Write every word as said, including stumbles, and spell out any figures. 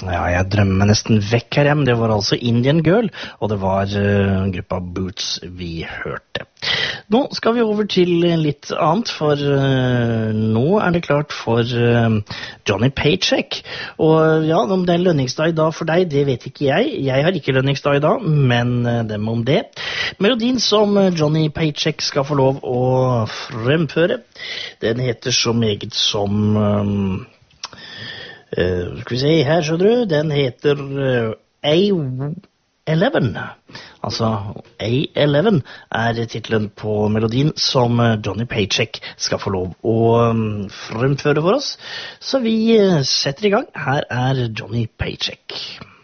Ja, jeg drømmer meg nesten vekk her, men det var altså Indian Girl, og det var uh, gruppa Boots vi hørte. Nå skal vi over til litt annet, for uh, nå er det klart for uh, Johnny Paycheck. Og ja, om det er lønningsdag i dag for deg, det vet ikke jeg. Jeg har ikke lønningsdag i dag, men uh, dem om det. Melodien som Johnny Paycheck skal få lov å fremføre, den heter så meget som... Um, Uh, skal vi se her, skjønner du, den heter uh, A elleve, altså A elleve er titlen på melodien som uh, Johnny Paycheck skal få lov å um, fremføre for oss, så vi uh, setter i gang. Her er Johnny Paycheck.